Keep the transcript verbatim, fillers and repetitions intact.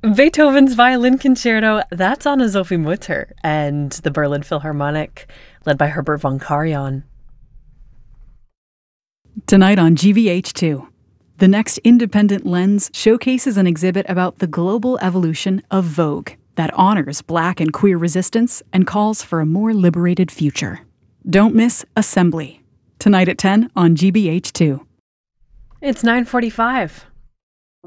Beethoven's Violin Concerto, that's Anna Sophie Mutter and the Berlin Philharmonic, led by Herbert von Karajan. Tonight on G V H two, the next Independent Lens showcases an exhibit about the global evolution of Vogue that honors Black and queer resistance and calls for a more liberated future. Don't miss Assembly, tonight at ten on G B H two. It's nine forty-five.